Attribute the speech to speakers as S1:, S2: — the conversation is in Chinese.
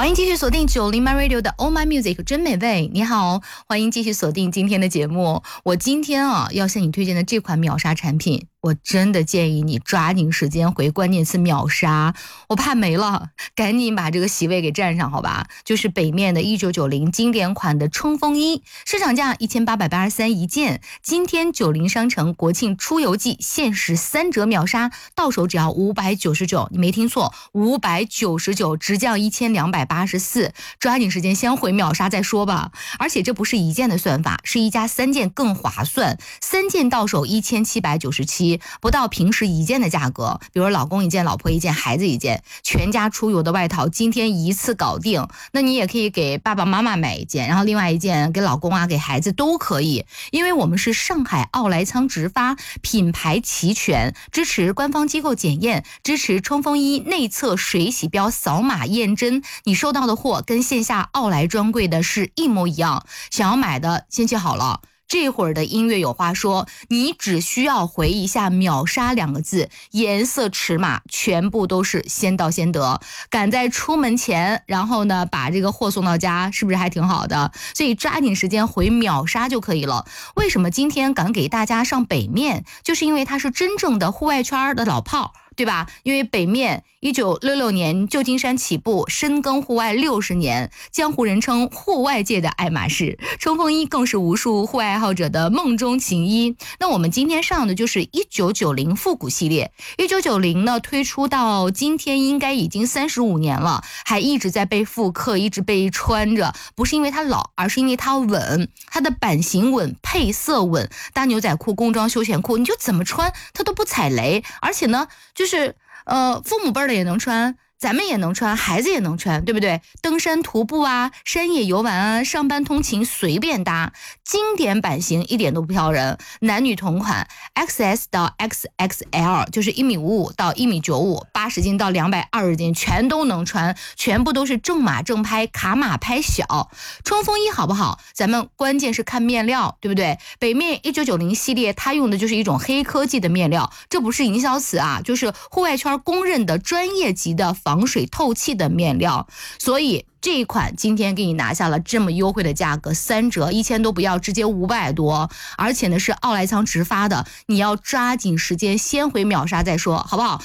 S1: 欢迎继续锁定90 My Radio 的 Oh My Music 真美味。你好，欢迎继续锁定今天的节目。我今天要向你推荐的这款秒杀产品，我真的建议你抓紧时间回关键词秒杀，我怕没了，赶紧把这个席位给占上好吧。就是北面的1990经典款的冲锋衣，市场价1883一件，今天90商城国庆出游季限时3折秒杀，到手只要599，你没听错，599，直降1284，抓紧时间先回秒杀再说吧。而且这不是一件的算法，是1加3件更划算，3件到手1797，不到平时1件的价格。比如老公1件，老婆1件，孩子1件，全家出游的外套今天一次搞定。那你也可以给爸爸妈妈买1件，然后另外1件给老公啊，给孩子都可以。因为我们是上海奥莱仓直发，品牌齐全，支持官方机构检验，支持冲锋衣内侧水洗标扫码验真，你收到的货跟线下奥莱专柜的是一模一样。想要买的先记好了，这会儿的音乐有话说，你只需要回一下秒杀2个字，颜色尺码全部都是先到先得，赶在出门前，然后呢把这个货送到家，是不是还挺好的？所以抓紧时间回秒杀就可以了。为什么今天敢给大家上北面，就是因为它是真正的户外圈的老炮，对吧？因为北面1966年旧金山起步，深耕户外60年，江湖人称户外界的爱马仕，冲锋衣更是无数户外爱好者的梦中情衣。那我们今天上的就是1990复古系列，1990呢推出到今天应该已经35年了，还一直在被复刻，一直被穿着，不是因为它老，而是因为它稳，它的版型稳，配色稳，大牛仔裤、工装休闲裤，你就怎么穿它都不踩雷，而且呢就是父母辈的也能穿，咱们也能穿，孩子也能穿，对不对？登山徒步啊，山野游玩啊，上班通勤随便搭，经典版型一点都不挑人，男女同款 XS 到 XXL， 就是1.55米到1.95米，80斤到220斤全都能穿，全部都是正码正拍，卡码拍小。冲锋衣好不好？咱们关键是看面料，对不对？北面1990系列它用的就是一种黑科技的面料，这不是营销词啊，就是户外圈公认的专业级的防水透气的面料。所以这一款今天给你拿下了这么优惠的价格，3折，1000都不要，直接500多，而且呢是奥莱仓直发的，你要抓紧时间先回秒杀再说，好不好？